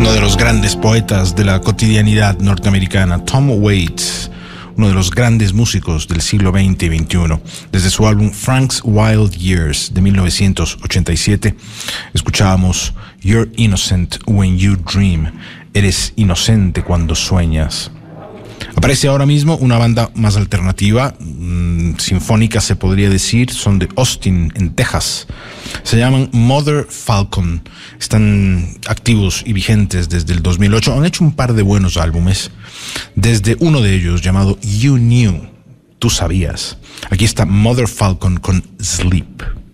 uno de los grandes poetas de la cotidianidad norteamericana, Tom Waits, uno de los grandes músicos del siglo XX y XXI. Desde su álbum Frank's Wild Years de 1987, escuchábamos You're Innocent When You Dream. Eres inocente cuando sueñas. Aparece ahora mismo una banda más alternativa, sinfónica se podría decir, son de Austin, en Texas. Se llaman Mother Falcon. Están activos y vigentes desde el 2008. Han hecho un par de buenos álbumes. Desde uno de ellos, llamado You Knew, tú sabías. Aquí está Mother Falcon con Sleep.